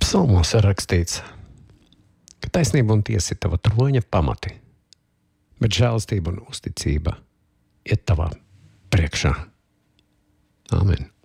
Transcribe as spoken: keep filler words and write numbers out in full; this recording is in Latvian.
Psalmos ir rakstīts, ka taisnība un tiesa ir tava troņa pamati, bet žēlastība un uzticība iet tavā priekšā. Āmen.